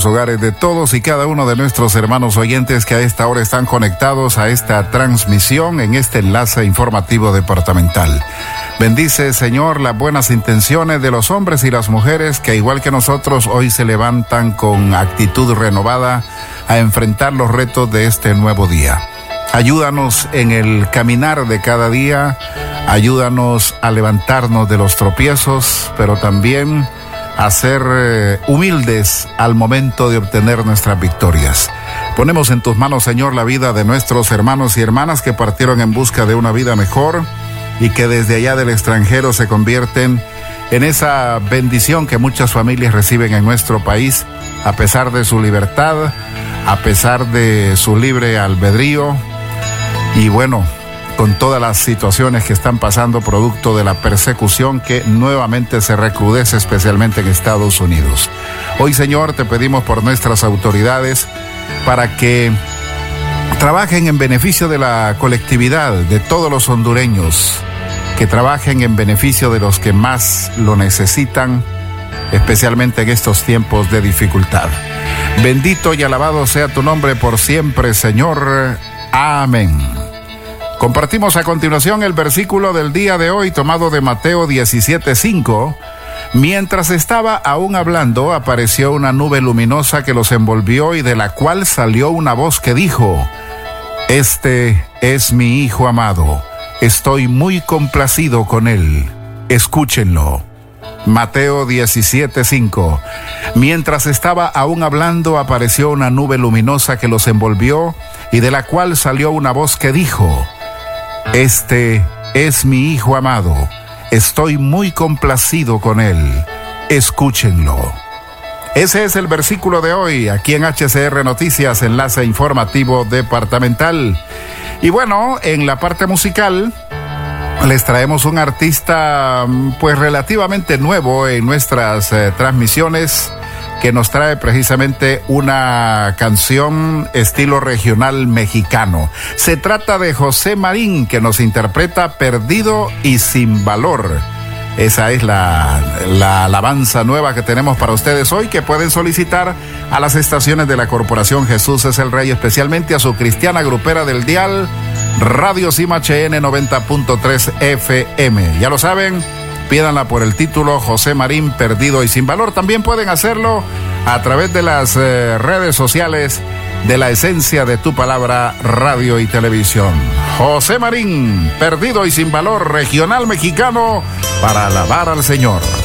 los hogares de todos y cada uno de nuestros hermanos oyentes que a esta hora están conectados a esta transmisión en este enlace informativo departamental. Bendice, Señor, las buenas intenciones de los hombres y las mujeres que, igual que nosotros, hoy se levantan con actitud renovada a enfrentar los retos de este nuevo día. Ayúdanos en el caminar de cada día, ayúdanos a levantarnos de los tropiezos, pero también a ser humildes al momento de obtener nuestras victorias. Ponemos en tus manos, Señor, la vida de nuestros hermanos y hermanas que partieron en busca de una vida mejor y que desde allá del extranjero se convierten en esa bendición que muchas familias reciben en nuestro país, a pesar de su libertad, a pesar de su libre albedrío y bueno, con todas las situaciones que están pasando producto de la persecución que nuevamente se recrudece, especialmente en Estados Unidos. Hoy, Señor, te pedimos por nuestras autoridades para que trabajen en beneficio de la colectividad, de todos los hondureños, que trabajen en beneficio de los que más lo necesitan, especialmente en estos tiempos de dificultad. Bendito y alabado sea tu nombre por siempre, Señor. Amén. Compartimos a continuación el versículo del día de hoy, tomado de Mateo 17:5. Mientras estaba aún hablando, apareció una nube luminosa que los envolvió y de la cual salió una voz que dijo: Este es mi Hijo amado, estoy muy complacido con él, escúchenlo. Mateo 17:5. Mientras estaba aún hablando, apareció una nube luminosa que los envolvió y de la cual salió una voz que dijo: Este es mi Hijo amado, estoy muy complacido con él, escúchenlo. Ese es el versículo de hoy, aquí en HCR Noticias, enlace informativo departamental. Y bueno, en la parte musical les traemos un artista pues relativamente nuevo en nuestras transmisiones, que nos trae precisamente una canción estilo regional mexicano. Se trata de José Marín, que nos interpreta Perdido y Sin Valor. Esa es la alabanza nueva que tenemos para ustedes hoy, que pueden solicitar a las estaciones de la Corporación Jesús es el Rey, especialmente a su cristiana grupera del dial Radio Sima HN 90.3 FM. Ya lo saben, pídanla por el título José Marín, Perdido y Sin Valor. También pueden hacerlo a través de las redes sociales de La Esencia de tu Palabra, Radio y Televisión. José Marín, Perdido y Sin Valor, regional mexicano, para alabar al Señor.